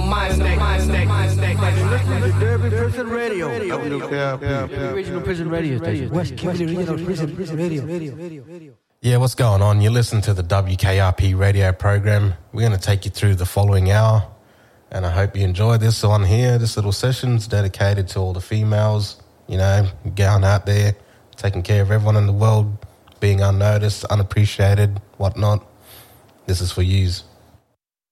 Derby Prison Radio. Original prison radio station. West Kimberley Regional Prison Radio. Yeah, what's going on? You listen to the WKRP radio program. We're going to take you through the following hour, and I hope you enjoy this one here. This little session's dedicated to all the females, you know, going out there, taking care of everyone in the world, being unnoticed, unappreciated, whatnot. This is for yous.